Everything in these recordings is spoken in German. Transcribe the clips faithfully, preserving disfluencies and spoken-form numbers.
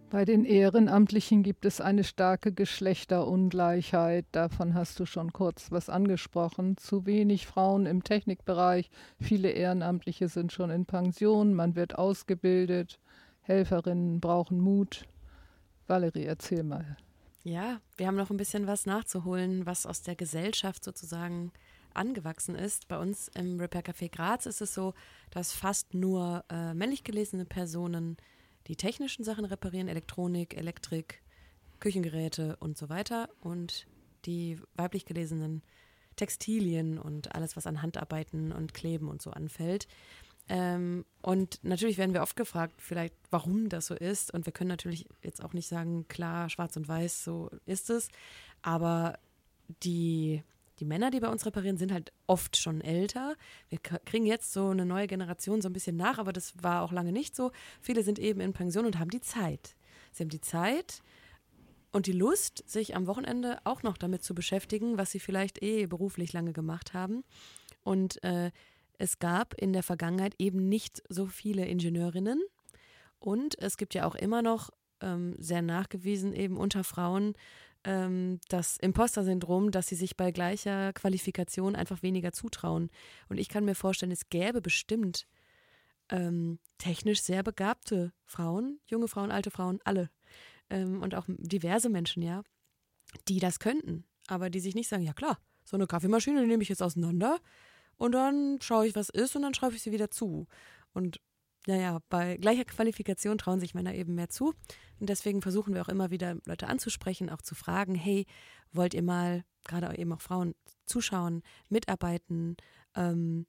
Bei den Ehrenamtlichen gibt es eine starke Geschlechterungleichheit. Davon hast du schon kurz was angesprochen. Zu wenig Frauen im Technikbereich. Viele Ehrenamtliche sind schon in Pension. Man wird ausgebildet. Helferinnen brauchen Mut. Valerie, erzähl mal. Ja, wir haben noch ein bisschen was nachzuholen, was aus der Gesellschaft sozusagen angewachsen ist. Bei uns im Repair Café Graz ist es so, dass fast nur äh, männlich gelesene Personen die technischen Sachen reparieren, Elektronik, Elektrik, Küchengeräte und so weiter, und die weiblich gelesenen Textilien und alles, was an Handarbeiten und Kleben und so anfällt. Ähm, und natürlich werden wir oft gefragt, vielleicht, warum das so ist. Und wir können natürlich jetzt auch nicht sagen, klar, schwarz und weiß, so ist es. Aber die, die Männer, die bei uns reparieren, sind halt oft schon älter. Wir k- kriegen jetzt so eine neue Generation so ein bisschen nach, aber das war auch lange nicht so. Viele sind eben in Pension und haben die Zeit. Sie haben die Zeit und die Lust, sich am Wochenende auch noch damit zu beschäftigen, was sie vielleicht eh beruflich lange gemacht haben. Und äh, es gab in der Vergangenheit eben nicht so viele Ingenieurinnen, und es gibt ja auch immer noch ähm, sehr nachgewiesen eben unter Frauen ähm, das Imposter-Syndrom, dass sie sich bei gleicher Qualifikation einfach weniger zutrauen. Und ich kann mir vorstellen, es gäbe bestimmt ähm, technisch sehr begabte Frauen, junge Frauen, alte Frauen, alle, ähm, und auch diverse Menschen, ja, die das könnten, aber die sich nicht sagen, ja klar, so eine Kaffeemaschine, die nehme ich jetzt auseinander und dann schaue ich, was ist, und dann schreibe ich sie wieder zu. Und naja, bei gleicher Qualifikation trauen sich Männer eben mehr zu. Und deswegen versuchen wir auch immer wieder, Leute anzusprechen, auch zu fragen, hey, wollt ihr mal, gerade eben auch Frauen, zuschauen, mitarbeiten, ähm,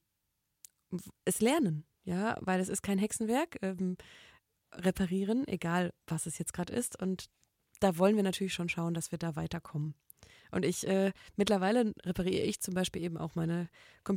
es lernen, ja, weil es ist kein Hexenwerk, ähm, reparieren, egal was es jetzt gerade ist. Und da wollen wir natürlich schon schauen, dass wir da weiterkommen. Und ich, äh, mittlerweile repariere ich zum Beispiel eben auch meine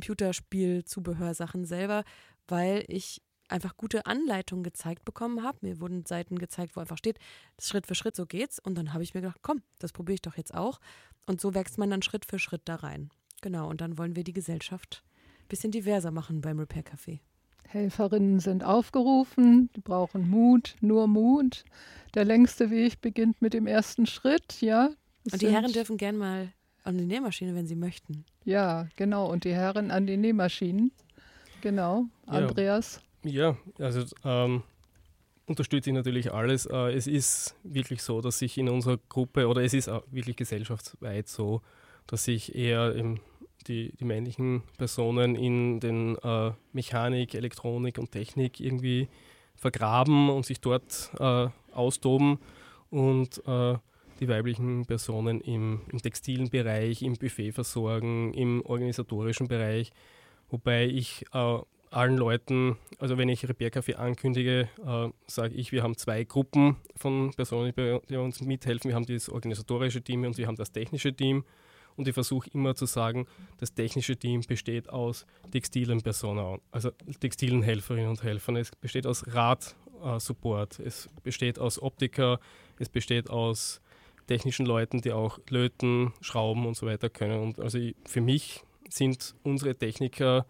Computerspiel-Zubehörsachen selber, weil ich einfach gute Anleitungen gezeigt bekommen habe. Mir wurden Seiten gezeigt, wo einfach steht, Schritt für Schritt, so geht's. Und dann habe ich mir gedacht, komm, das probiere ich doch jetzt auch. Und so wächst man dann Schritt für Schritt da rein. Genau, und dann wollen wir die Gesellschaft ein bisschen diverser machen beim Repair Café. Helferinnen sind aufgerufen, die brauchen Mut, nur Mut. Der längste Weg beginnt mit dem ersten Schritt, ja. Es Und die sind- Herren dürfen gern mal an die Nähmaschine, wenn sie möchten. Ja, genau. Und die Herren an die Nähmaschinen. Genau. Ja. Andreas. Ja, also ähm, unterstütze ich natürlich alles. Äh, es ist wirklich so, dass sich in unserer Gruppe, oder es ist auch wirklich gesellschaftsweit so, dass sich eher im, die, die männlichen Personen in den äh, Mechanik, Elektronik und Technik irgendwie vergraben und sich dort äh, austoben, und äh, die weiblichen Personen im, im textilen Bereich, im Buffet versorgen, im organisatorischen Bereich, wobei ich äh, allen Leuten, also wenn ich Repair Café ankündige, äh, sage ich, wir haben zwei Gruppen von Personen, die bei, die uns mithelfen. Wir haben das organisatorische Team und wir haben das technische Team. Und ich versuche immer zu sagen, das technische Team besteht aus textilen Personen, also textilen Helferinnen und Helfern. Es besteht aus Rad-Support, äh, es besteht aus Optiker, es besteht aus technischen Leuten, die auch löten, schrauben und so weiter können. Und also ich, für mich sind unsere Techniker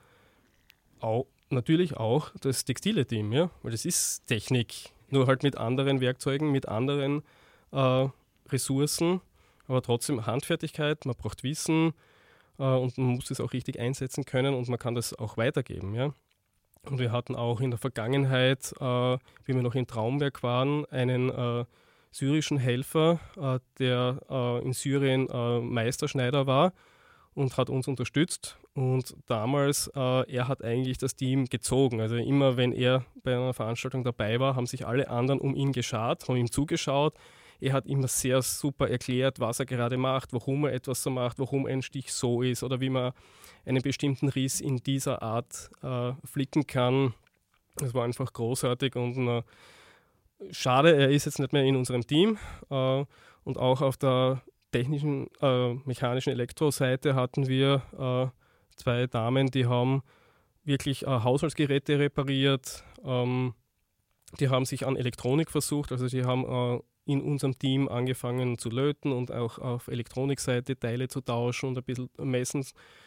auch, natürlich auch das textile Team, ja, weil das ist Technik, nur halt mit anderen Werkzeugen, mit anderen äh, Ressourcen, aber trotzdem Handfertigkeit, man braucht Wissen äh, und man muss es auch richtig einsetzen können und man kann das auch weitergeben, ja. Und wir hatten auch in der Vergangenheit, äh, wie wir noch in Traumberg waren, einen äh, syrischen Helfer, äh, der äh, in Syrien äh, Meisterschneider war und hat uns unterstützt. Und damals, äh, er hat eigentlich das Team gezogen. Also immer, wenn er bei einer Veranstaltung dabei war, haben sich alle anderen um ihn geschart, haben ihm zugeschaut. Er hat immer sehr super erklärt, was er gerade macht, warum er etwas so macht, warum ein Stich so ist oder wie man einen bestimmten Riss in dieser Art äh, flicken kann. Das war einfach großartig und äh, schade, er ist jetzt nicht mehr in unserem Team. Äh, und auch auf der technischen, äh, mechanischen Elektroseite hatten wir äh, zwei Damen, die haben wirklich äh, Haushaltsgeräte repariert, ähm, die haben sich an Elektronik versucht, also die haben äh, in unserem Team angefangen zu löten und auch auf Elektronikseite Teile zu tauschen und ein bisschen messen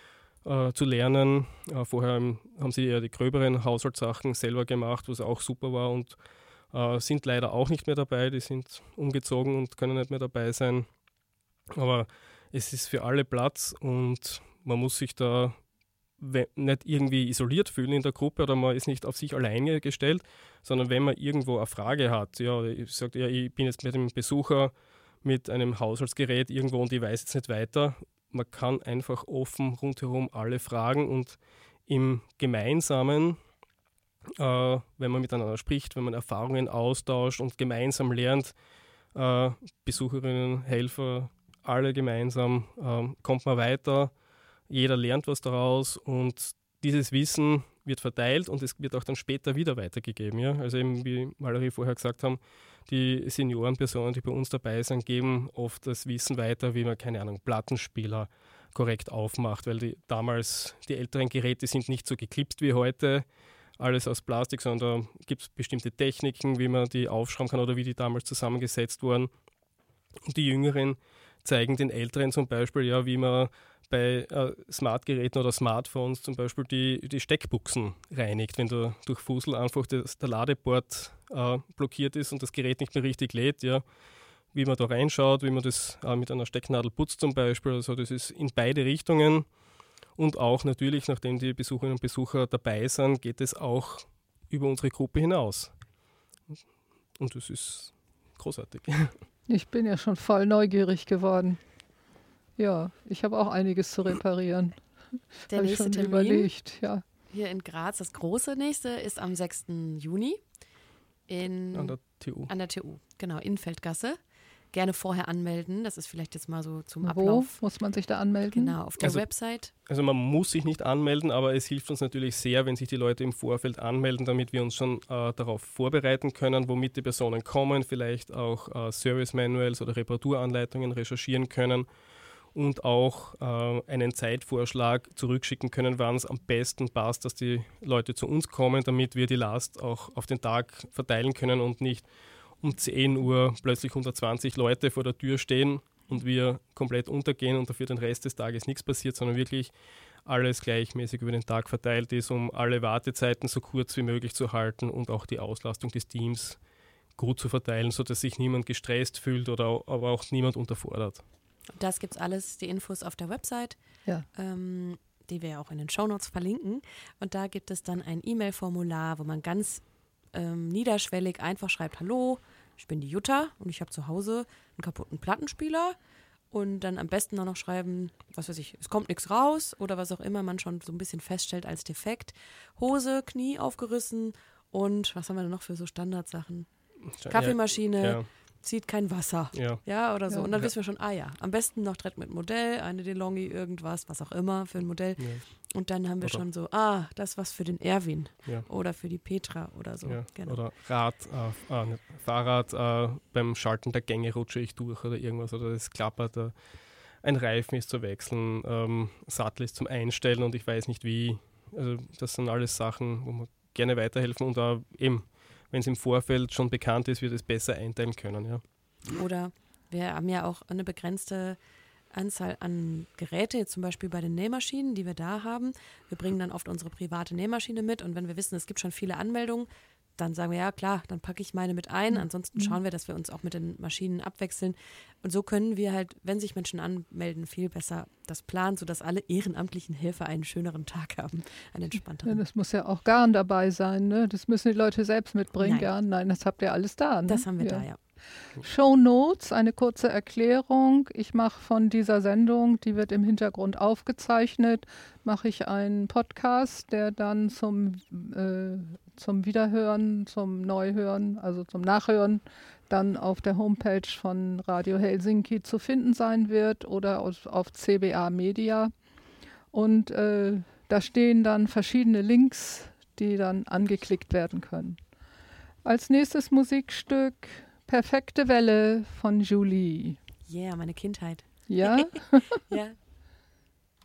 äh, zu lernen. Äh, vorher haben sie eher die gröberen Haushaltssachen selber gemacht, was auch super war, und äh, sind leider auch nicht mehr dabei. Die sind umgezogen und können nicht mehr dabei sein. Aber es ist für alle Platz und man muss sich da nicht irgendwie isoliert fühlen in der Gruppe oder man ist nicht auf sich alleine gestellt, sondern wenn man irgendwo eine Frage hat, ja, ich sage, ja, ich bin jetzt mit dem Besucher mit einem Haushaltsgerät irgendwo und ich weiß jetzt nicht weiter. Man kann einfach offen rundherum alle fragen und im Gemeinsamen, äh, wenn man miteinander spricht, wenn man Erfahrungen austauscht und gemeinsam lernt, äh, Besucherinnen, Helfer, alle gemeinsam, äh, kommt man weiter, jeder lernt was daraus und dieses Wissen wird verteilt und es wird auch dann später wieder weitergegeben. Ja? Also eben, wie Valerie vorher gesagt haben, die Seniorenpersonen, die bei uns dabei sind, geben oft das Wissen weiter, wie man, keine Ahnung, Plattenspieler korrekt aufmacht, weil die damals, die älteren Geräte sind nicht so geklipst wie heute, alles aus Plastik, sondern da gibt es bestimmte Techniken, wie man die aufschrauben kann oder wie die damals zusammengesetzt wurden. Und die Jüngeren zeigen den Älteren zum Beispiel, ja, wie man bei äh, Smartgeräten oder Smartphones zum Beispiel die, die Steckbuchsen reinigt, wenn da durch Fusel einfach das, der Ladeport äh, blockiert ist und das Gerät nicht mehr richtig lädt, ja, wie man da reinschaut, wie man das äh, mit einer Stecknadel putzt zum Beispiel. Also das ist in beide Richtungen und auch natürlich, nachdem die Besucherinnen und Besucher dabei sind, geht es auch über unsere Gruppe hinaus. Und das ist großartig. Ich bin ja schon voll neugierig geworden. Ja, ich habe auch einiges zu reparieren. Der Habe ich nächste schon Termin überlegt, ja. hier in Graz, das große nächste, ist am sechsten Juni in, An der T U. An der T U, genau, Innfeldgasse. Gerne vorher anmelden, das ist vielleicht jetzt mal so zum Wo Ablauf. muss man sich da anmelden? Genau, auf der Also- Website. Also man muss sich nicht anmelden, aber es hilft uns natürlich sehr, wenn sich die Leute im Vorfeld anmelden, damit wir uns schon äh, darauf vorbereiten können, womit die Personen kommen, vielleicht auch äh, Service-Manuals oder Reparaturanleitungen recherchieren können und auch äh, einen Zeitvorschlag zurückschicken können, wann es am besten passt, dass die Leute zu uns kommen, damit wir die Last auch auf den Tag verteilen können und nicht um zehn Uhr plötzlich hundertzwanzig Leute vor der Tür stehen und wir komplett untergehen und dafür den Rest des Tages nichts passiert, sondern wirklich alles gleichmäßig über den Tag verteilt ist, um alle Wartezeiten so kurz wie möglich zu halten und auch die Auslastung des Teams gut zu verteilen, sodass sich niemand gestresst fühlt oder au- aber auch niemand unterfordert. Das gibt's alles, die Infos auf der Website, Ja. ähm, die wir auch in den Shownotes verlinken. Und da gibt es dann ein E-Mail-Formular, wo man ganz ähm, niederschwellig einfach schreibt, hallo, ich bin die Jutta und ich habe zu Hause einen kaputten Plattenspieler. Und dann am besten auch noch schreiben, was weiß ich, es kommt nichts raus oder was auch immer man schon so ein bisschen feststellt als defekt. Hose, Knie aufgerissen und was haben wir denn noch für so Standardsachen? Kaffeemaschine, Ja, zieht kein Wasser. ja. Ja, oder so. Ja. Und dann Ja. wissen wir schon, ah ja, am besten noch direkt mit Modell, eine DeLonghi, irgendwas, was auch immer für ein Modell. Ja, Und dann haben wir Oder- schon so, ah, das was für den Erwin ja. oder für die Petra oder so. Ja. Genau. Oder Rad, äh, äh, nicht, Fahrrad, äh, beim Schalten der Gänge rutsche ich durch oder irgendwas oder es klappert, äh, ein Reifen ist zu wechseln, ähm, Sattel ist zum Einstellen und ich weiß nicht wie. Also das sind alles Sachen, wo wir gerne weiterhelfen und auch eben, wenn es im Vorfeld schon bekannt ist, wir das besser einteilen können. Ja. Oder wir haben ja auch eine begrenzte Anzahl an Geräte, jetzt zum Beispiel bei den Nähmaschinen, die wir da haben. Wir bringen dann oft unsere private Nähmaschine mit und wenn wir wissen, es gibt schon viele Anmeldungen, dann sagen wir, ja klar, dann packe ich meine mit ein. Ansonsten schauen wir, dass wir uns auch mit den Maschinen abwechseln. Und so können wir halt, wenn sich Menschen anmelden, viel besser das planen, sodass alle ehrenamtlichen Helfer einen schöneren Tag haben, einen Ja, entspannteren. das muss ja auch Garn dabei sein, ne? Das müssen die Leute selbst mitbringen, Nein. Garn. Nein, das habt ihr alles da, ne? Das haben wir ja. da, ja. Show Notes, eine kurze Erklärung. Ich mache von dieser Sendung, die wird im Hintergrund aufgezeichnet, mache ich einen Podcast, der dann zum, äh, zum Wiederhören, zum Neuhören, also zum Nachhören, dann auf der Homepage von Radio Helsinki zu finden sein wird oder auf, auf C B A Media. Und äh, da stehen dann verschiedene Links, die dann angeklickt werden können. Als nächstes Musikstück Perfekte Welle von Julie. Yeah, meine Kindheit. Ja? Ja,